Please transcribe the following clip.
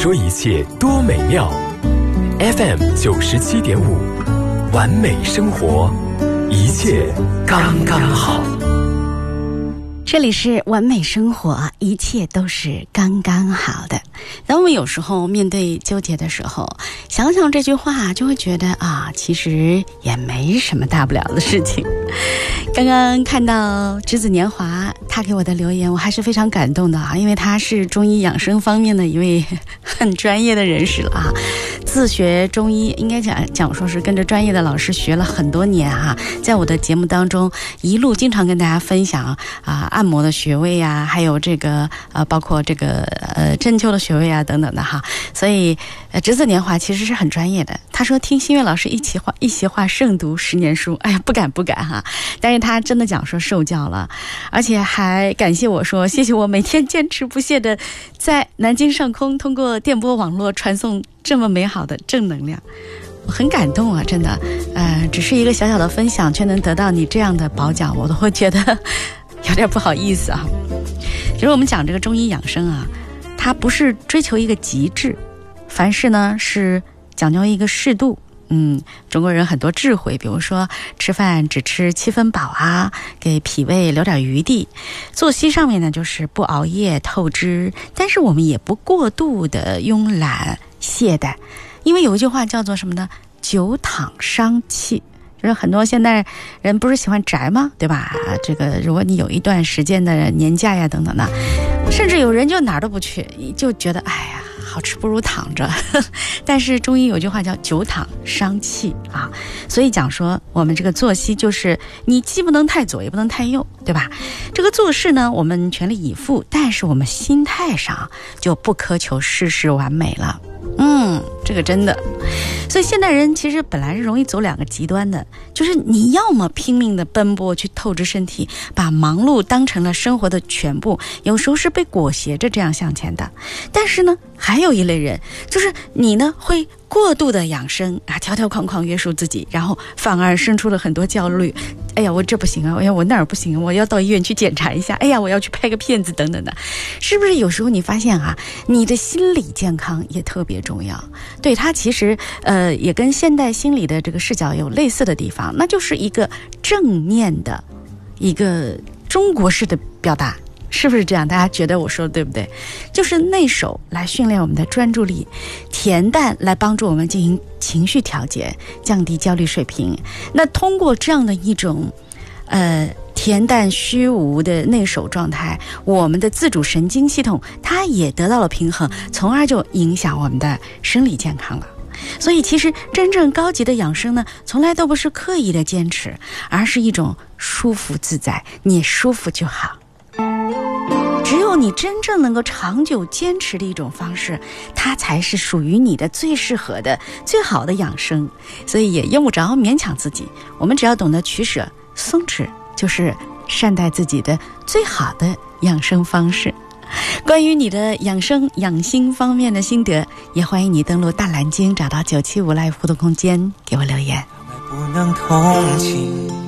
说一切多美妙。 FM 97.5，完美生活，一切刚刚好。 这里是完美生活，一切都是刚刚好的。当我们有时候面对纠结的时候，想想这句话，就会觉得啊，其实也没什么大不了的事情。刚刚看到栀子年华他给我的留言，我还是非常感动的啊，因为他是中医养生方面的一位很专业的人士了啊，自学中医，应该讲说是跟着专业的老师学了很多年啊，在我的节目当中一路经常跟大家分享按摩的穴位啊，还有这个包括这个针灸的穴位啊等等的哈，所以栀子年华其实是很专业的。他说听新月老师一席话胜读10年书，哎呀不敢哈，但是他真的讲说受教了，而且还感谢我说谢谢我每天坚持不懈的在南京上空通过电波网络传送这么美好的正能量。我很感动啊，真的只是一个小小的分享，却能得到你这样的褒奖，我都会觉得有点不好意思啊。其实我们讲这个中医养生啊，它不是追求一个极致，凡事呢是讲究一个适度。中国人很多智慧，比如说吃饭只吃7分饱啊，给脾胃留点余地。作息上面呢，就是不熬夜透支，但是我们也不过度的慵懒懈怠，因为有一句话叫做什么呢？久躺伤气。就是很多现代人不是喜欢宅吗？对吧？这个如果你有一段时间的年假呀等等的，甚至有人就哪儿都不去，就觉得哎呀好吃不如躺着。但是中医有句话叫久躺伤气啊，所以讲说我们这个作息就是你既不能太左也不能太右，对吧？这个做事呢我们全力以赴，但是我们心态上就不苛求事事完美了。这个真的，所以现代人其实本来是容易走2个极端的，就是你要么拼命的奔波去透支身体，把忙碌当成了生活的全部，有时候是被裹挟着这样向前的。但是呢还有一类人，就是你呢会过度的养生啊，条条框框约束自己，然后反而生出了很多焦虑。哎呀我这不行啊，哎呀我那儿不行，我要到医院去检查一下，哎呀我要去拍个片子等等的。是不是有时候你发现啊，你的心理健康也特别重要？对，它其实也跟现代心理的这个视角有类似的地方，那就是一个正面的一个中国式的表达。是不是这样？大家觉得我说的对不对？就是内守来训练我们的专注力，恬淡来帮助我们进行情绪调节，降低焦虑水平。那通过这样的一种恬淡虚无的内守状态，我们的自主神经系统它也得到了平衡，从而就影响我们的生理健康了。所以其实真正高级的养生呢，从来都不是刻意的坚持，而是一种舒服自在，你舒服就好。只有你真正能够长久坚持的一种方式，它才是属于你的最适合的最好的养生。所以也用不着勉强自己，我们只要懂得取舍松弛，就是善待自己的最好的养生方式。关于你的养生养心方面的心得，也欢迎你登录大蓝鲸，找到975 Live 互动空间给我留言。 不能同情